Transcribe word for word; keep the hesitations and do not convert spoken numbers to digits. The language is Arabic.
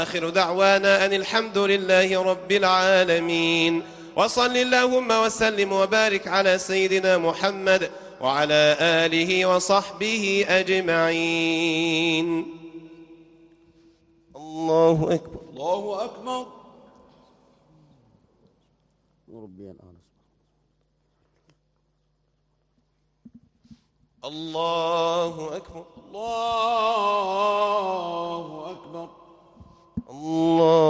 آخر دعوانا أن الحمد لله رب العالمين. وصل اللهم وسلم وبارك على سيدنا محمد وعلى آله وصحبه أجمعين. الله أكبر. الله أكبر. الله أكبر. الله أكبر. الله